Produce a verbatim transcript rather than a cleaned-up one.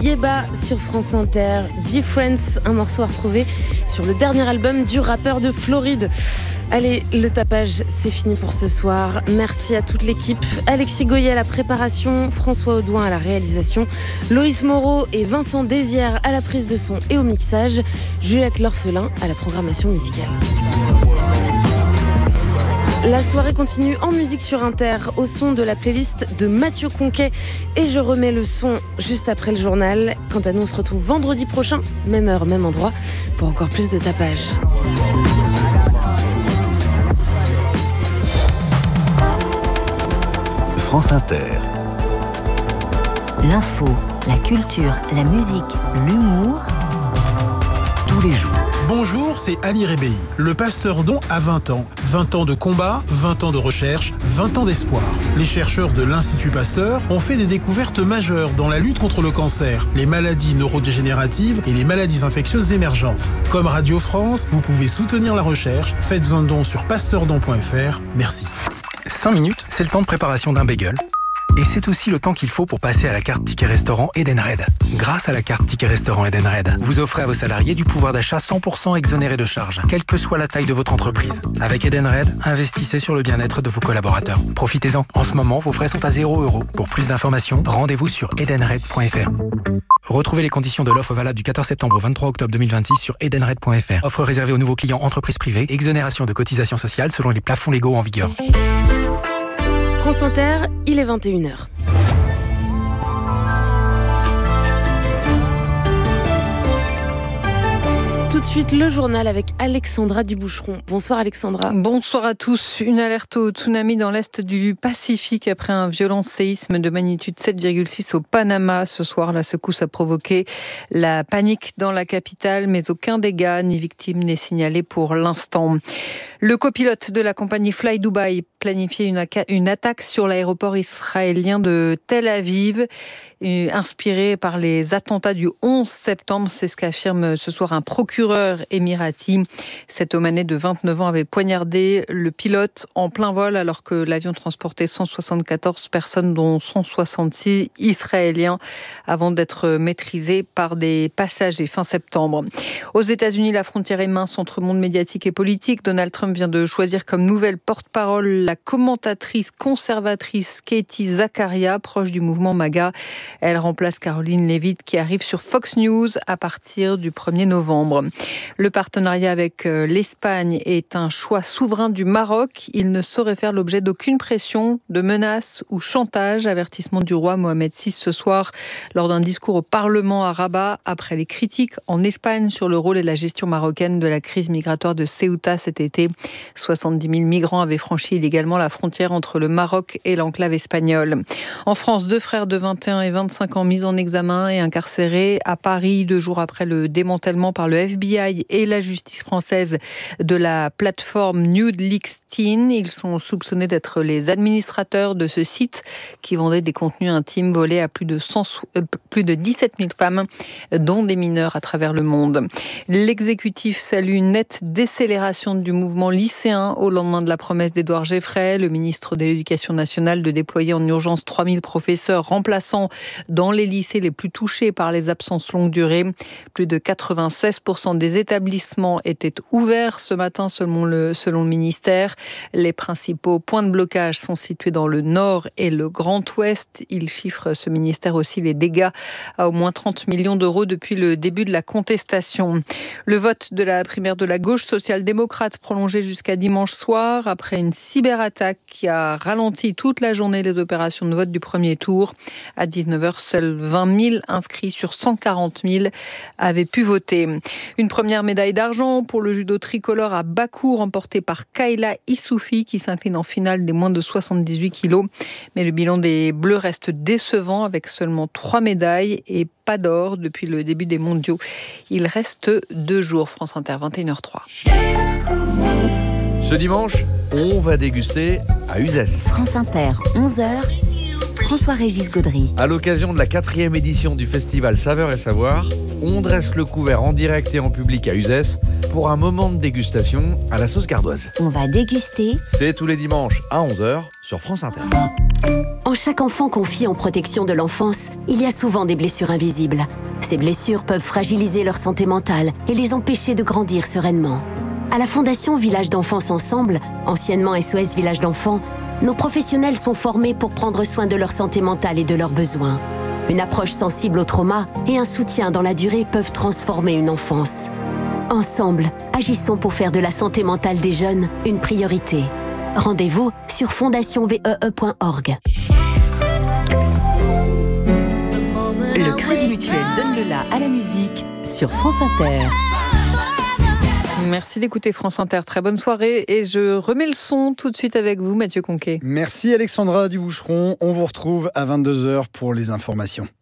Yeba sur France Inter. Difference, un morceau à retrouver sur le dernier album du rappeur de Floride. Allez, le tapage, c'est fini pour ce soir. Merci à toute l'équipe. Alexis Goyer à la préparation, François Audouin à la réalisation, Loïs Moreau et Vincent Désière à la prise de son et au mixage, Juliette L'Orphelin à la programmation musicale. La soirée continue en musique sur Inter au son de la playlist de Mathieu Conquet et je remets le son juste après le journal. Quant à nous, on se retrouve vendredi prochain, même heure, même endroit, pour encore plus de tapage. France Inter. L'info, la culture, la musique, l'humour. Tous les jours. Bonjour, c'est Ali Rebéi. Le Pasteur Don a vingt ans. vingt ans de combat, vingt ans de recherche, vingt ans d'espoir. Les chercheurs de l'Institut Pasteur ont fait des découvertes majeures dans la lutte contre le cancer, les maladies neurodégénératives et les maladies infectieuses émergentes. Comme Radio France, vous pouvez soutenir la recherche. Faites un don sur pasteurdon point f r. Merci. cinq minutes, c'est le temps de préparation d'un bagel. Et c'est aussi le temps qu'il faut pour passer à la carte Ticket Restaurant Edenred. Grâce à la carte Ticket Restaurant Edenred, vous offrez à vos salariés du pouvoir d'achat cent pour cent exonéré de charges, quelle que soit la taille de votre entreprise. Avec Edenred, investissez sur le bien-être de vos collaborateurs. Profitez-en. En ce moment, vos frais sont à zéro euro. Pour plus d'informations, rendez-vous sur edenred point f r. Retrouvez les conditions de l'offre valable du quatorze septembre au vingt-trois octobre deux mille vingt-six sur edenred point f r. Offre réservée aux nouveaux clients entreprises privées. Exonération de cotisations sociales selon les plafonds légaux en vigueur. France Inter, il est vingt et une heures. Tout de suite, le journal avec Alexandra Duboucheron. Bonsoir Alexandra. Bonsoir à tous. Une alerte au tsunami dans l'est du Pacifique après un violent séisme de magnitude sept virgule six au Panama. Ce soir, la secousse a provoqué la panique dans la capitale, mais aucun dégât ni victime n'est signalé pour l'instant. Le copilote de la compagnie Fly Dubai planifiait une, a- une attaque sur l'aéroport israélien de Tel Aviv, euh, inspiré par les attentats du onze septembre. C'est ce qu'affirme ce soir un procureur émirati. Cet Omanais de vingt-neuf ans avait poignardé le pilote en plein vol alors que l'avion transportait cent soixante-quatorze personnes, dont cent soixante-six israéliens, avant d'être maîtrisé par des passagers fin septembre. Aux États-Unis, la frontière est mince entre monde médiatique et politique. Donald Trump vient de choisir comme nouvelle porte-parole la commentatrice conservatrice Katie Zakaria, proche du mouvement MAGA. Elle remplace Caroline Leavitt qui arrive sur Fox News à partir du premier novembre. Le partenariat avec l'Espagne est un choix souverain du Maroc. Il ne saurait faire l'objet d'aucune pression, de menaces ou chantage. Avertissement du roi Mohamed six ce soir lors d'un discours au Parlement à Rabat après les critiques en Espagne sur le rôle et la gestion marocaine de la crise migratoire de Ceuta cet été. soixante-dix mille migrants avaient franchi illégalement la frontière entre le Maroc et l'enclave espagnole. En France, deux frères de vingt et un et vingt-cinq ans mis en examen et incarcérés à Paris deux jours après le démantèlement par le F B I et la justice française de la plateforme Nude Leaks Teen. Ils sont soupçonnés d'être les administrateurs de ce site qui vendait des contenus intimes volés à plus de, cent, euh, plus de dix-sept mille femmes, dont des mineurs à travers le monde. L'exécutif salue une nette décélération du mouvement lycéen au lendemain de la promesse d'Édouard Geoffrey, le ministre de l'Éducation nationale, de déployer en urgence trois mille professeurs remplaçants dans les lycées les plus touchés par les absences longue durée. Plus de quatre-vingt-seize pour cent des établissements étaient ouverts ce matin selon le, selon le ministère. Les principaux points de blocage sont situés dans le nord et le Grand Ouest. Il chiffre, ce ministère aussi, les dégâts à au moins trente millions d'euros depuis le début de la contestation. Le vote de la primaire de la gauche social-démocrate prolongé jusqu'à dimanche soir après une cyberattaque qui a ralenti toute la journée les opérations de vote du premier tour. À dix-neuf heures, seuls vingt mille inscrits sur cent quarante mille avaient pu voter. Une première médaille d'argent pour le judo tricolore à Bakou, remportée par Kayla Issoufi qui s'incline en finale des moins de soixante-dix-huit kilos. Mais le bilan des Bleus reste décevant avec seulement trois médailles et pas d'or depuis le début des mondiaux. Il reste deux jours. France Inter, vingt et une heures trois. Ce dimanche, on va déguster à Uzès. France Inter, onze heures. François-Régis Gaudry. À l'occasion de la quatrième édition du festival Saveurs et Savoir, on dresse le couvert en direct et en public à Uzès pour un moment de dégustation à la sauce gardoise. On va déguster. C'est tous les dimanches à onze heures sur France Inter. En En chaque enfant confié en protection de l'enfance, il y a souvent des blessures invisibles. Ces blessures peuvent fragiliser leur santé mentale et les empêcher de grandir sereinement. À la Fondation Village d'Enfance Ensemble, anciennement S O S Village d'Enfants, nos professionnels sont formés pour prendre soin de leur santé mentale et de leurs besoins. Une approche sensible au trauma et un soutien dans la durée peuvent transformer une enfance. Ensemble, agissons pour faire de la santé mentale des jeunes une priorité. Rendez-vous sur fondation v e e point org. Le Crédit Mutuel donne le la à la musique sur France Inter. Merci d'écouter France Inter. Très bonne soirée et je remets le son tout de suite avec vous, Mathieu Conquet. Merci Alexandra Duboucheron. On vous retrouve à vingt-deux heures pour les informations.